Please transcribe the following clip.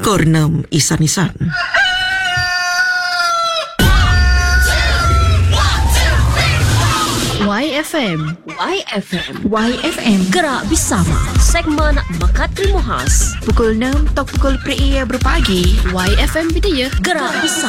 Kornem isan-isan. YFM. Gerak bersama. Segmen Bakat Terima Khas. Pukul 6 atau pukul 3 berpagi. YFM Bidaya. Gerak bersama.